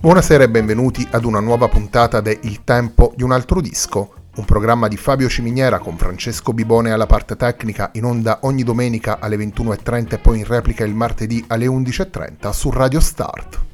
Buonasera e benvenuti ad una nuova puntata de Il tempo di un altro disco, un programma di Fabio Ciminiera con Francesco Bibone alla parte tecnica, in onda ogni domenica alle 21:30 e poi in replica il martedì alle 11:30 su Radio Start.